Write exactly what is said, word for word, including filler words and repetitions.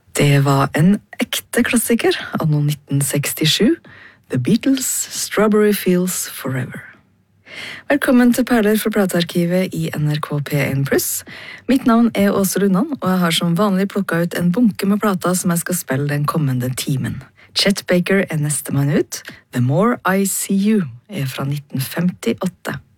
Det var en ekte klassiker, anno nitten sekstisju, The Beatles, Strawberry Fields Forever. Velkommen til Perler fra platearkivet i N R K P en pluss. Mitt navn er Åse Lundan, og jeg har som vanlig plukket ut en bunke med plater som jeg skal spille den kommende timen. Chet Baker er neste mann ut. The More I See You er fra nitten femtiåtte.